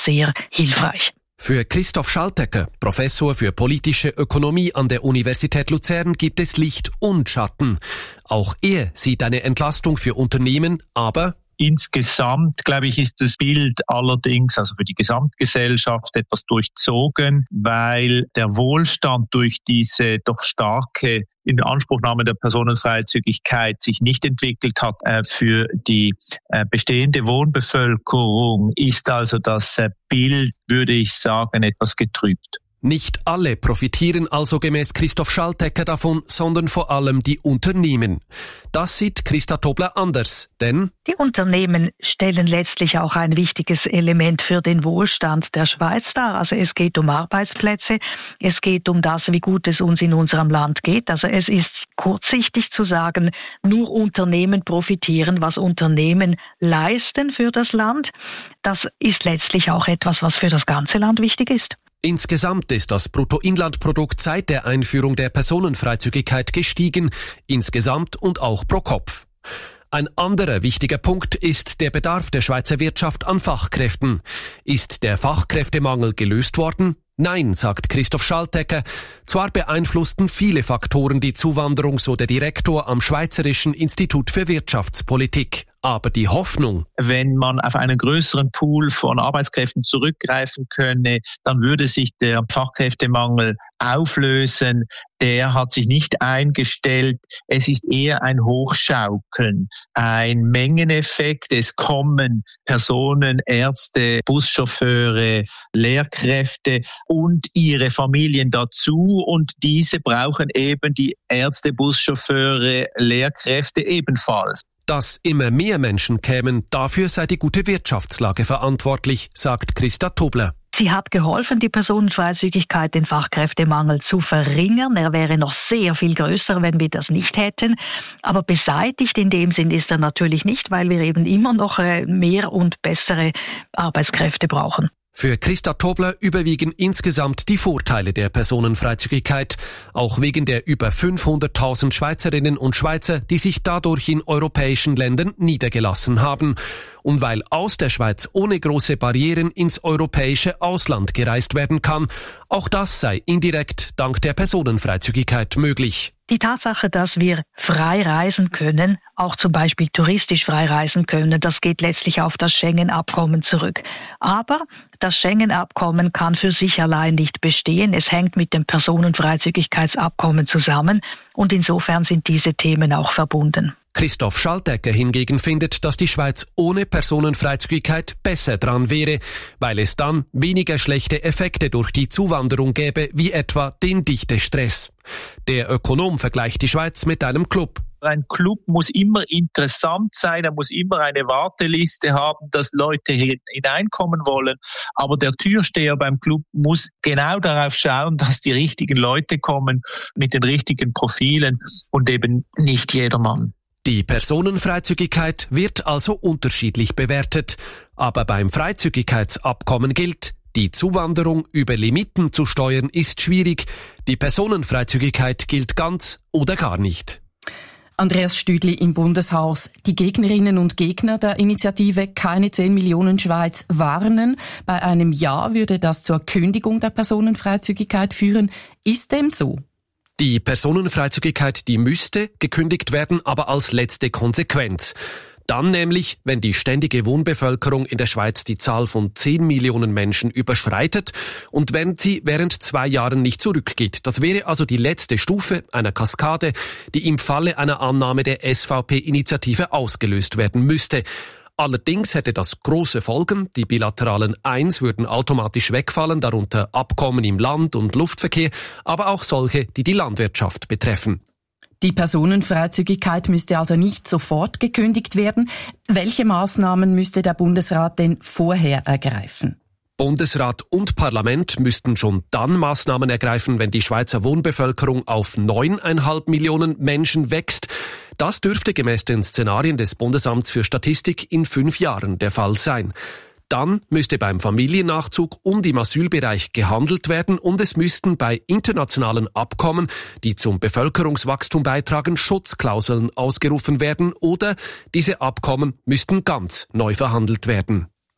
sehr hilfreich. Für Christoph Schaltegger, Professor für politische Ökonomie an der Universität Luzern, gibt es Licht und Schatten. Auch er sieht eine Entlastung für Unternehmen, aber insgesamt, glaube ich, ist das Bild allerdings, also für die Gesamtgesellschaft, etwas durchzogen, weil der Wohlstand durch diese doch starke Inanspruchnahme der Personenfreizügigkeit sich nicht entwickelt hat. Für die bestehende Wohnbevölkerung ist also das Bild, würde ich sagen, etwas getrübt. Nicht alle profitieren also gemäß Christoph Schaltegger davon, sondern vor allem die Unternehmen. Das sieht Christa Tobler anders, denn die Unternehmen stellen letztlich auch ein wichtiges Element für den Wohlstand der Schweiz dar. Also es geht um Arbeitsplätze, es geht um das, wie gut es uns in unserem Land geht. Also es ist kurzsichtig zu sagen, nur Unternehmen profitieren, was Unternehmen leisten für das Land. Das ist letztlich auch etwas, was für das ganze Land wichtig ist. Insgesamt ist das Bruttoinlandprodukt seit der Einführung der Personenfreizügigkeit gestiegen, insgesamt und auch pro Kopf. Ein anderer wichtiger Punkt ist der Bedarf der Schweizer Wirtschaft an Fachkräften. Ist der Fachkräftemangel gelöst worden? Nein, sagt Christoph Schaltegger. Zwar beeinflussten viele Faktoren die Zuwanderung, so der Direktor am Schweizerischen Institut für Wirtschaftspolitik. Aber die Hoffnung, wenn man auf einen größeren Pool von Arbeitskräften zurückgreifen könne, dann würde sich der Fachkräftemangel auflösen. Der hat sich nicht eingestellt. Es ist eher ein Hochschaukeln, ein Mengeneffekt. Es kommen Personen, Ärzte, Buschauffeure, Lehrkräfte und ihre Familien dazu. Und diese brauchen eben die Ärzte, Buschauffeure, Lehrkräfte ebenfalls. Dass immer mehr Menschen kämen, dafür sei die gute Wirtschaftslage verantwortlich, sagt Christa Tobler. Sie hat geholfen, die Personenfreizügigkeit, den Fachkräftemangel zu verringern. Er wäre noch sehr viel größer, wenn wir das nicht hätten. Aber beseitigt in dem Sinn ist er natürlich nicht, weil wir eben immer noch mehr und bessere Arbeitskräfte brauchen. Für Christa Tobler überwiegen insgesamt die Vorteile der Personenfreizügigkeit, auch wegen der über 500.000 Schweizerinnen und Schweizer, die sich dadurch in europäischen Ländern niedergelassen haben. Und weil aus der Schweiz ohne große Barrieren ins europäische Ausland gereist werden kann, auch das sei indirekt dank der Personenfreizügigkeit möglich. Die Tatsache, dass wir frei reisen können, auch zum Beispiel touristisch frei reisen können, das geht letztlich auf das Schengen-Abkommen zurück. Aber das Schengen-Abkommen kann für sich allein nicht bestehen. Es hängt mit dem Personenfreizügigkeitsabkommen zusammen und insofern sind diese Themen auch verbunden. Christoph Schaltegger hingegen findet, dass die Schweiz ohne Personenfreizügigkeit besser dran wäre, weil es dann weniger schlechte Effekte durch die Zuwanderung gäbe, wie etwa den Dichtestress. Der Ökonom vergleicht die Schweiz mit einem Club. Ein Club muss immer interessant sein, er muss immer eine Warteliste haben, dass Leute hineinkommen wollen. Aber der Türsteher beim Club muss genau darauf schauen, dass die richtigen Leute kommen mit den richtigen Profilen und eben nicht jedermann. Die Personenfreizügigkeit wird also unterschiedlich bewertet. Aber beim Freizügigkeitsabkommen gilt, die Zuwanderung über Limiten zu steuern ist schwierig. Die Personenfreizügigkeit gilt ganz oder gar nicht. Andreas Stüdli im Bundeshaus. Die Gegnerinnen und Gegner der Initiative Keine 10 Millionen Schweiz warnen. Bei einem Ja würde das zur Kündigung der Personenfreizügigkeit führen. Ist dem so? Die Personenfreizügigkeit, die müsste gekündigt werden, aber als letzte Konsequenz. Dann nämlich, wenn die ständige Wohnbevölkerung in der Schweiz die Zahl von 10 Millionen Menschen überschreitet und wenn sie während 2 Jahren nicht zurückgeht. Das wäre also die letzte Stufe einer Kaskade, die im Falle einer Annahme der SVP-Initiative ausgelöst werden müsste. Allerdings hätte das große Folgen. Die bilateralen 1 würden automatisch wegfallen, darunter Abkommen im Land- und Luftverkehr, aber auch solche, die die Landwirtschaft betreffen. Die Personenfreizügigkeit müsste also nicht sofort gekündigt werden. Welche Maßnahmen müsste der Bundesrat denn vorher ergreifen? Bundesrat und Parlament müssten schon dann Maßnahmen ergreifen, wenn die Schweizer Wohnbevölkerung auf 9,5 Millionen Menschen wächst. Das dürfte gemäß den Szenarien des Bundesamts für Statistik in 5 Jahren der Fall sein. Dann müsste beim Familiennachzug und im Asylbereich gehandelt werden und es müssten bei internationalen Abkommen, die zum Bevölkerungswachstum beitragen, Schutzklauseln ausgerufen werden oder diese Abkommen müssten ganz neu verhandelt werden.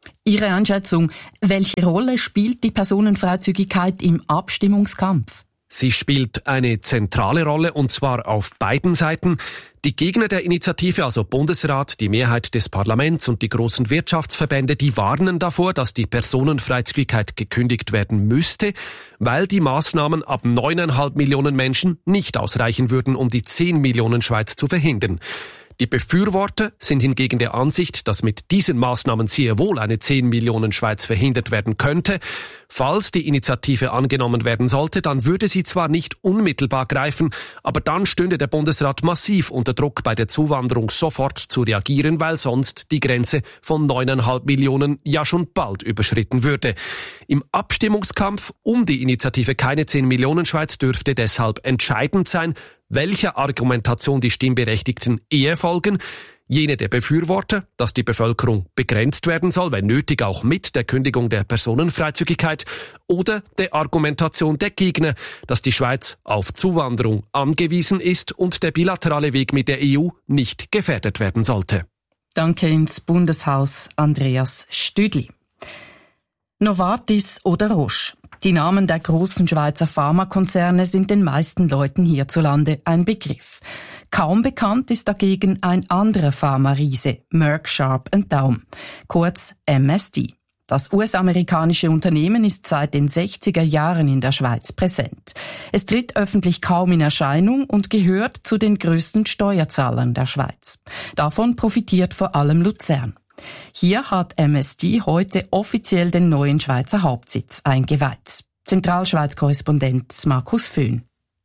Ihre Einschätzung, welche Rolle spielt die Personenfreizügigkeit im Abstimmungskampf? Sie spielt eine zentrale Rolle, und zwar auf beiden Seiten. Die Gegner der Initiative, also Bundesrat, die Mehrheit des Parlaments und die großen Wirtschaftsverbände, die warnen davor, dass die Personenfreizügigkeit gekündigt werden müsste, weil die Maßnahmen ab 9,5 Millionen Menschen nicht ausreichen würden, um die 10 Millionen Schweiz zu verhindern. Die Befürworter sind hingegen der Ansicht, dass mit diesen Maßnahmen sehr wohl eine 10 Millionen Schweiz verhindert werden könnte. Falls die Initiative angenommen werden sollte, dann würde sie zwar nicht unmittelbar greifen, aber dann stünde der Bundesrat massiv unter Druck, bei der Zuwanderung sofort zu reagieren, weil sonst die Grenze von 9,5 Millionen ja schon bald überschritten würde. Im Abstimmungskampf um die Initiative Keine 10 Millionen Schweiz dürfte deshalb entscheidend sein, welcher Argumentation die Stimmberechtigten eher folgen. Jene der Befürworter, dass die Bevölkerung begrenzt werden soll, wenn nötig auch mit der Kündigung der Personenfreizügigkeit, oder der Argumentation der Gegner, dass die Schweiz auf Zuwanderung angewiesen ist und der bilaterale Weg mit der EU nicht gefährdet werden sollte. Danke ins Bundeshaus, Andreas Stüdli. Novartis oder Roche. Die Namen der großen Schweizer Pharmakonzerne sind den meisten Leuten hierzulande ein Begriff. Kaum bekannt ist dagegen ein anderer Pharma-Riese, Merck Sharp & Dohme, kurz MSD. Das US-amerikanische Unternehmen ist seit den 60er Jahren in der Schweiz präsent. Es tritt öffentlich kaum in Erscheinung und gehört zu den größten Steuerzahlern der Schweiz. Davon profitiert vor allem Luzern. Hier hat MSD heute offiziell den neuen Schweizer Hauptsitz eingeweiht. Zentralschweiz-Korrespondent Markus Föhn.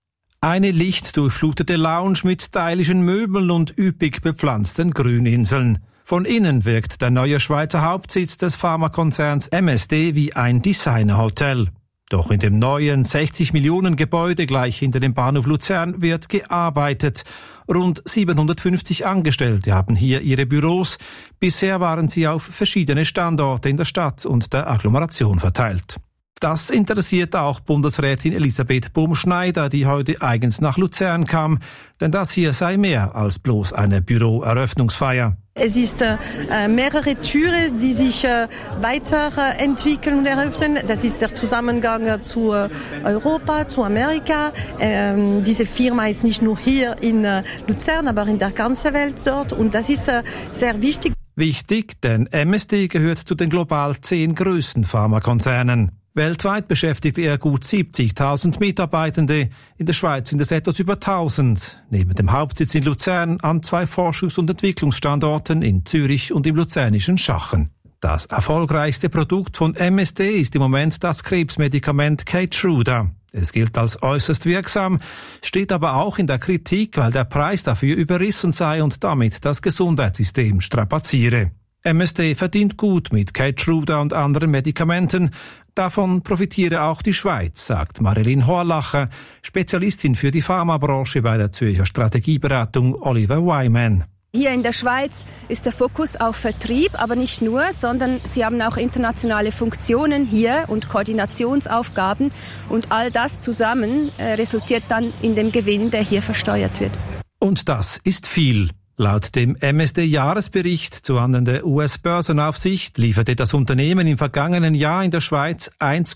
Eine lichtdurchflutete Lounge mit stylischen Möbeln und üppig bepflanzten Grüninseln. Von innen wirkt der neue Schweizer Hauptsitz des Pharmakonzerns MSD wie ein Designerhotel. Doch in dem neuen 60 Millionen Gebäude gleich hinter dem Bahnhof Luzern wird gearbeitet. Rund 750 Angestellte haben hier ihre Büros. Bisher waren sie auf verschiedene Standorte in der Stadt und der Agglomeration verteilt. Das interessiert auch Bundesrätin Elisabeth Bumschneider, die heute eigens nach Luzern kam, denn das hier sei mehr als bloß eine Büroeröffnungsfeier. Es ist mehrere Türen, die sich weiterentwickeln und eröffnen. Das ist der Zusammengang zu Europa, zu Amerika. Diese Firma ist nicht nur hier in Luzern, aber in der ganzen Welt dort. Und das ist sehr wichtig. Wichtig, denn MSD gehört zu den global 10 größten Pharmakonzernen. Weltweit beschäftigt er gut 70.000 Mitarbeitende. In der Schweiz sind es etwas über 1.000. Neben dem Hauptsitz in Luzern an 2 Forschungs- und Entwicklungsstandorten in Zürich und im luzernischen Schachen. Das erfolgreichste Produkt von MSD ist im Moment das Krebsmedikament Keytruda. Es gilt als äußerst wirksam, steht aber auch in der Kritik, weil der Preis dafür überrissen sei und damit das Gesundheitssystem strapaziere. MSD verdient gut mit Keytruda und anderen Medikamenten. Davon profitiere auch die Schweiz, sagt Marilyn Horlacher, Spezialistin für die Pharmabranche bei der Zürcher Strategieberatung Oliver Wyman. Hier in der Schweiz ist der Fokus auf Vertrieb, aber nicht nur, sondern sie haben auch internationale Funktionen hier und Koordinationsaufgaben. Und all das zusammen resultiert dann in dem Gewinn, der hier versteuert wird. Und das ist viel. Laut dem MSD-Jahresbericht zuhanden der US-Börsenaufsicht lieferte das Unternehmen im vergangenen Jahr in der Schweiz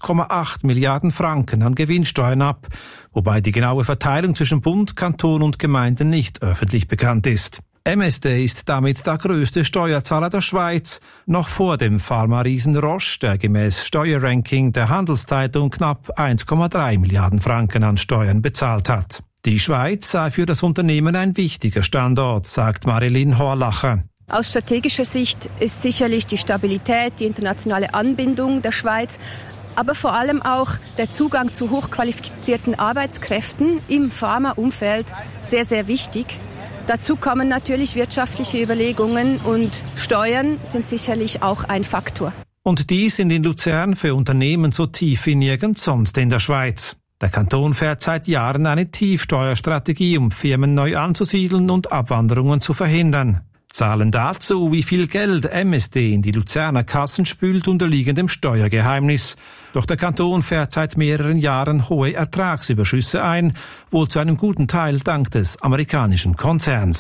1,8 Milliarden Franken an Gewinnsteuern ab, wobei die genaue Verteilung zwischen Bund, Kanton und Gemeinden nicht öffentlich bekannt ist. MSD ist damit der größte Steuerzahler der Schweiz, noch vor dem Pharma-Riesen Roche, der gemäß Steuerranking der Handelszeitung knapp 1,3 Milliarden Franken an Steuern bezahlt hat. Die Schweiz sei für das Unternehmen ein wichtiger Standort, sagt Marilyn Horlacher. Aus strategischer Sicht ist sicherlich die Stabilität, die internationale Anbindung der Schweiz, aber vor allem auch der Zugang zu hochqualifizierten Arbeitskräften im Pharmaumfeld sehr, sehr wichtig. Dazu kommen natürlich wirtschaftliche Überlegungen und Steuern sind sicherlich auch ein Faktor. Und die sind in Luzern für Unternehmen so tief wie nirgends sonst in der Schweiz. Der Kanton fährt seit Jahren eine Tiefsteuerstrategie, um Firmen neu anzusiedeln und Abwanderungen zu verhindern. Zahlen dazu, wie viel Geld MSD in die Luzerner Kassen spült, unterliegen dem Steuergeheimnis. Doch der Kanton fährt seit mehreren Jahren hohe Ertragsüberschüsse ein, wohl zu einem guten Teil dank des amerikanischen Konzerns.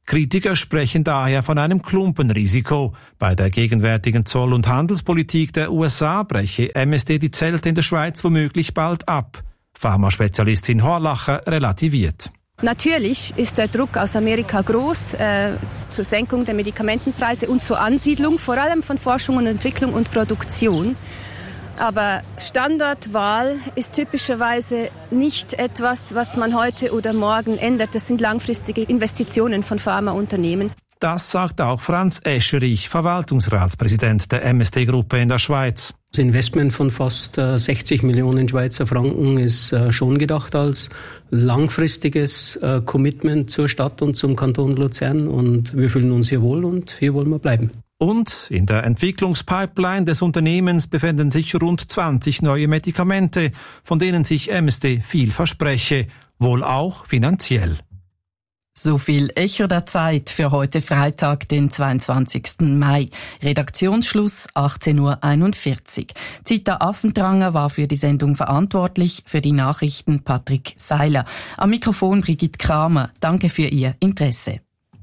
Kritiker sprechen daher von einem Klumpenrisiko. Bei der gegenwärtigen Zoll- und Handelspolitik der USA breche MSD die Zelte in der Schweiz womöglich bald ab. Pharmaspezialistin Horlacher relativiert. Natürlich ist der Druck aus Amerika groß zur Senkung der Medikamentenpreise und zur Ansiedlung, vor allem von Forschung und Entwicklung und Produktion. Aber Standortwahl ist typischerweise nicht etwas, was man heute oder morgen ändert. Das sind langfristige Investitionen von Pharmaunternehmen. Das sagt auch Franz Escherich, Verwaltungsratspräsident der MSD-Gruppe in der Schweiz. Das Investment von fast 60 Millionen Schweizer Franken ist schon gedacht als langfristiges Commitment zur Stadt und zum Kanton Luzern. Und wir fühlen uns hier wohl und hier wollen wir bleiben. Und in der Entwicklungspipeline des Unternehmens befinden sich rund 20 neue Medikamente, von denen sich MSD viel verspreche, wohl auch finanziell. So viel Echo der Zeit für heute Freitag, den 22. Mai. Redaktionsschluss 18.41 Uhr. Zita Affentranger war für die Sendung verantwortlich, für die Nachrichten Patrick Seiler. Am Mikrofon Brigitte Kramer. Danke für Ihr Interesse.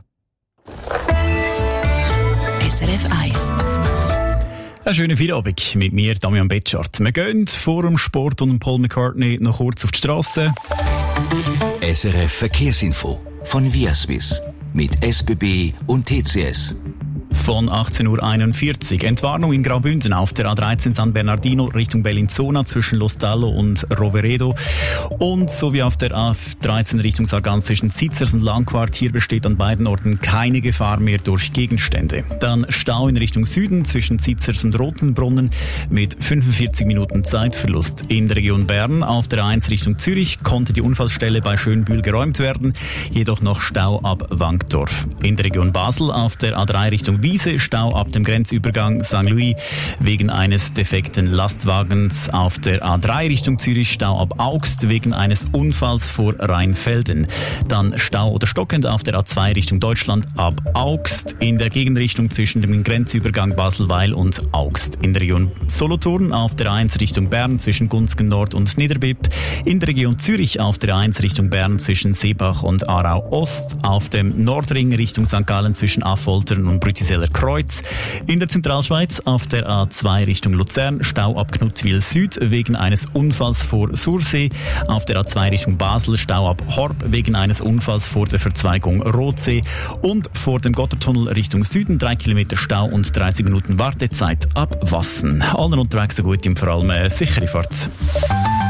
SRF 1. Einen schönen Feierabend mit mir, Damian Betschart. Wir gehen vor dem Sport und Paul McCartney noch kurz auf die Strasse. SRF Verkehrsinfo von Viaswiss mit SBB und TCS. Von 18.41 Uhr. Entwarnung in Graubünden auf der A13 San Bernardino Richtung Bellinzona zwischen Lostallo und Roveredo. Und sowie auf der A13 Richtung Sargans zwischen Zizers und Langquart. Hier besteht an beiden Orten keine Gefahr mehr durch Gegenstände. Dann Stau in Richtung Süden zwischen Zizers und Rotenbrunnen mit 45 Minuten Zeitverlust. In der Region Bern auf der A1 Richtung Zürich konnte die Unfallstelle bei Schönbühl geräumt werden. Jedoch noch Stau ab Wankdorf. In der Region Basel auf der A3 Richtung Wiese, Stau ab dem Grenzübergang St. Louis wegen eines defekten Lastwagens. Auf der A3 Richtung Zürich, Stau ab Augst wegen eines Unfalls vor Rheinfelden. Dann Stau oder stockend auf der A2 Richtung Deutschland ab Augst. In der Gegenrichtung zwischen dem Grenzübergang Baselweil und Augst. In der Region Solothurn auf der A1 Richtung Bern zwischen Gunzgen Nord und Niederbipp. In der Region Zürich auf der A1 Richtung Bern zwischen Seebach und Aarau Ost. Auf dem Nordring Richtung St. Gallen zwischen Affoltern und Brütiseller Kreuz. In der Zentralschweiz auf der A2 Richtung Luzern, Stau ab Knuttwil Süd wegen eines Unfalls vor Sursee. Auf der A2 Richtung Basel, Stau ab Horb wegen eines Unfalls vor der Verzweigung Rotsee. Und vor dem Gottertunnel Richtung Süden 3 Kilometer Stau und 30 Minuten Wartezeit ab Wassen. Allen unterwegs so gut, vor allem sichere Fahrt.